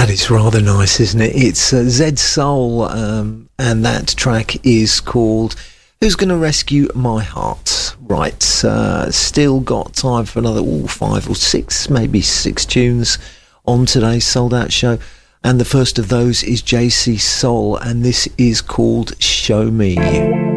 That is rather nice, isn't it? It's Zed Soul, and that track is called Who's Gonna Rescue My Heart? Right, still got time for another 5 or 6, maybe 6 tunes on today's Sold Out show. And the first of those is JC Soul, and this is called Show Me.